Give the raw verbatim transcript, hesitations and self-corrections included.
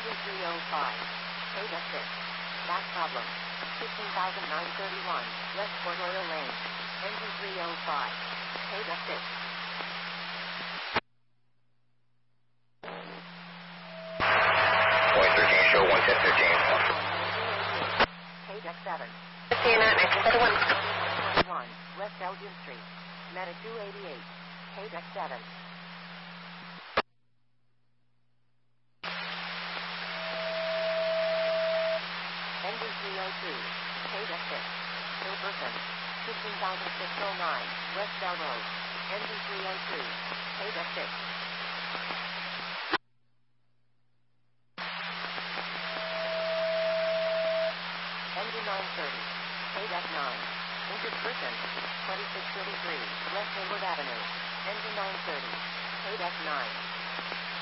Engine three oh five. Paid at six. Back problem. fifteen thousand nine hundred thirty-one, West Port Royal Lane. Engine three oh five. Paid at six. Point thirteen, show one ten fifteen. Paid at seven. fifteen at nineteen thirty-one. twenty-one, West Elgin Street. Meta two eighty-eight. Paid at seven. Engine three oh two. Paid at six. Hilberton. fifteen thousand six hundred nine, West Bell Road. Engine three oh two. Paid at six. Engine nine thirty. Paid at nine. Interspersion. twenty-six thirty-three, West Hayward Avenue. Engine nine thirty. Paid at nine.